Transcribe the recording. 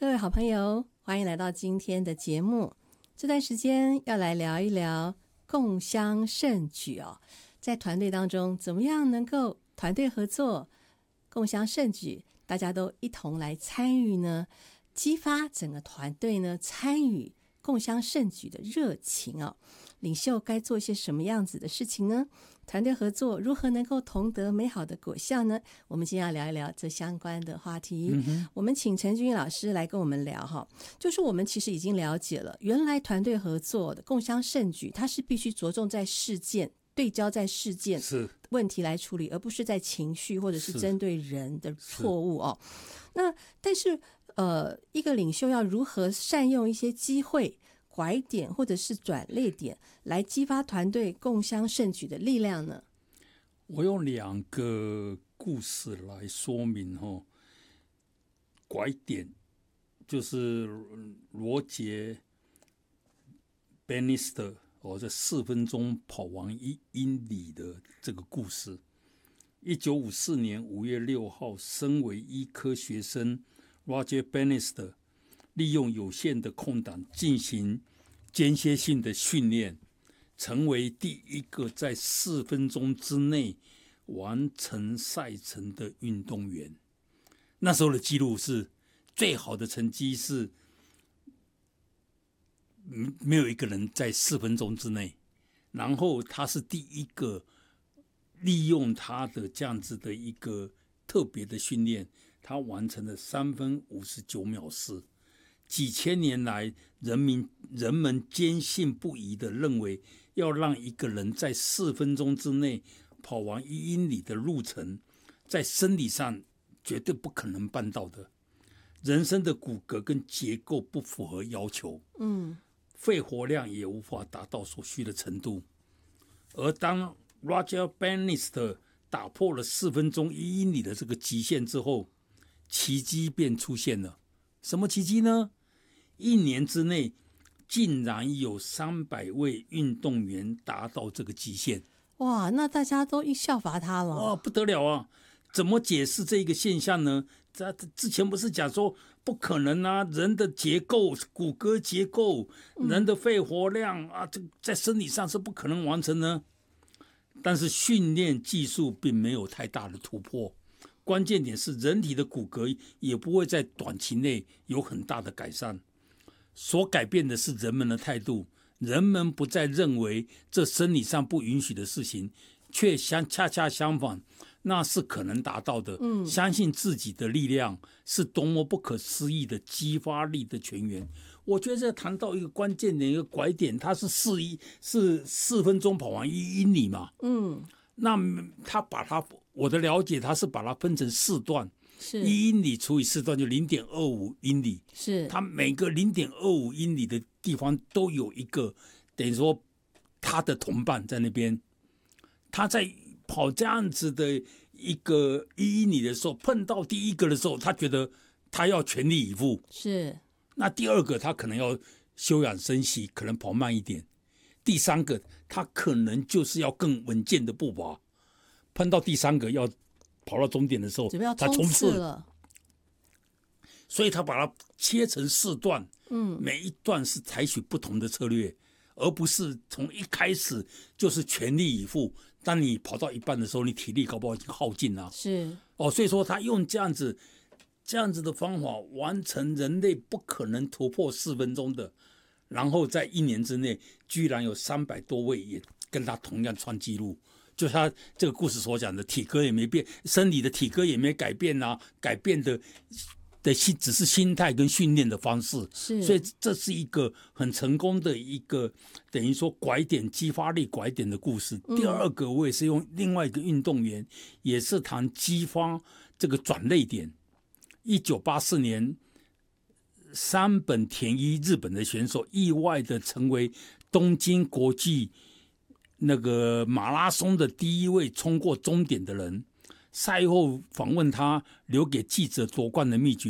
各位好朋友，欢迎来到今天的节目。这段时间要来聊一聊共襄盛举哦，在团队当中怎么样能够团队合作、共襄盛举，大家都一同来参与呢？激发整个团队呢参与共襄盛举的热情哦。领袖该做一些什么样子的事情呢？团队合作如何能够同得美好的果效呢？我们今天要聊一聊这相关的话题。我们请陈君老师来跟我们聊哈，就是我们其实已经了解了，原来团队合作的共襄盛举，它是必须着重在事件，对焦在事件问题来处理，而不是在情绪或者是针对人的错误哦。那但是一个领袖要如何善用一些机会、拐点或者是转捩点来激发团队共襄盛举的力量呢？ 我用2个故事来说明拐点就是罗杰 Bannister 这4分钟跑完1英里的这个故事。1954年5月6号，身为医科学生 Roger Bannister 利用有限的空档进行间歇性的训练，成为第一个在4分钟之内完成赛程的运动员。那时候的记录是最好的成绩是没有一个人在4分钟之内，然后他是第一个利用他的这样子的一个特别的训练，他完成了3分59秒4。几千年来，人们坚信不疑的认为，要让一个人在4分钟之内跑完1英里的路程，在生理上绝对不可能办到的。人身的骨骼跟结构不符合要求，肺活量也无法达到所需的程度。而当 Roger Bannister 打破了4分钟1英里的这个极限之后，奇迹便出现了。什么奇迹呢？1年之内竟然有300位运动员达到这个极限。 哇，那大家都效法他了。 哇，不得了啊！怎么解释这个现象呢？之前不是讲说不可能啊，人的结构、骨骼结构、人的肺活量啊，这在生理上是不可能完成呢。但是训练技术并没有太大的突破，关键点是人体的骨骼也不会在短期内有很大的改善。所改变的是人们的态度，人们不再认为这生理上不允许的事情，却恰恰相反，那是可能达到的。相信自己的力量是多么不可思议的激发力的泉源。我觉得这谈到一个关键的一个拐点，它是4分钟跑完1英里嘛。那我的了解，他是把它分成4段。1英里除以4段就 0.25 英里，是它每个 0.25 英里的地方都有一个等于说他的同伴在那边。他在跑这样子的一个1英里的时候，碰到第一个的时候，他觉得他要全力以赴，是那第2个他可能要休养生息，可能跑慢一点，第3个他可能就是要更稳健的步伐，碰到第3个要跑到终点的时候，他冲刺了，所以他把它切成4段，每一段是采取不同的策略，而不是从一开始就是全力以赴。当你跑到一半的时候，你体力搞不好已经耗尽了。所以说他用这样子的方法完成人类不可能突破4分钟的，然后在1年之内，居然有300多位也跟他同样创纪录。就他这个故事所讲的，体格也没变，生理的体格也没改变啊，改变的只是心态跟训练的方式。所以这是一个很成功的一个等于说拐点激发力拐点的故事。第2个我也是用另外一个运动员，也是谈激发这个转捩点。1984年，山本田一日本的选手意外的成为东京国际那个马拉松的第1位冲过终点的人。赛后访问他，留给记者夺冠的秘诀